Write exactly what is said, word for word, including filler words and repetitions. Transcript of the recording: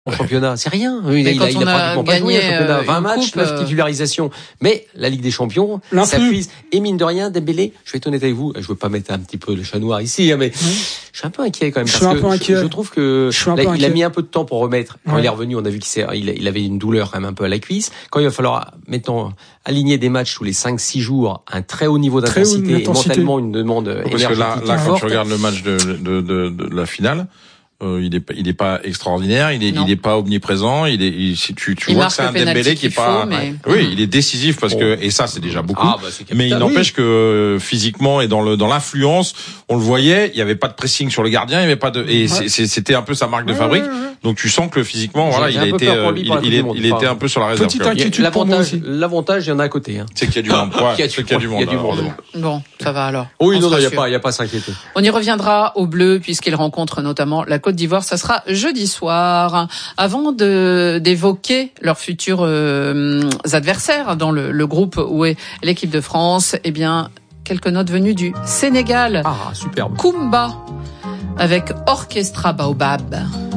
En championnat, c'est rien. Il, il, quand a, il on a a pratiquement pas joué au championnat. euh, vingt matchs, coupe, neuf euh... titularisations. Mais la Ligue des Champions, ça puise. Et mine de rien, Dembélé, je vais être honnête avec vous, je veux pas mettre un petit peu le chat noir ici, mais oui. je suis un peu inquiet quand même. Je parce suis un que peu inquiet. Je, je trouve que là, il inquiet. a mis un peu de temps pour remettre. Quand ouais. il est revenu, on a vu qu'il il, il avait une douleur quand même un peu à la cuisse. Quand il va falloir, mettons, aligner des matchs tous les cinq six jours, un très haut niveau d'intensité, et mentalement une demande Parce énergétique. Parce que là, là quand forte. tu regardes le match de, de, de, de la finale, Euh, il est il est pas extraordinaire, il est non. il est pas omniprésent, il est il, tu tu il vois que c'est un Dembélé qui est pas faut, mais... oui, il est décisif parce que et ça c'est déjà beaucoup. Ah, bah, mais il n'empêche oui. que physiquement et dans le dans l'influence, on le voyait, il y avait pas de pressing sur le gardien, il y avait pas de et ouais. c'est, c'était un peu sa marque de fabrique. Ouais, ouais, ouais. Donc tu sens que physiquement voilà, il a été euh, il, il, est, il était un peu sur la réserve. Petite inquiétude l'avantage l'avantage, il y en a à côté hein. C'est qu'il y a du monde. Ouais, c'est qu'il y a du monde. Il y a du monde. Bon, ça va alors. Oui, non non, il y a pas il y a pas à s'inquiéter. On y reviendra au bleu puisqu'il rencontre notamment la Côte d'Ivoire, ça sera jeudi soir. Avant de d'évoquer leurs futurs euh, adversaires dans le, le groupe où est l'équipe de France, eh bien quelques notes venues du Sénégal. Ah, superbe. Kumba avec Orchestra Baobab.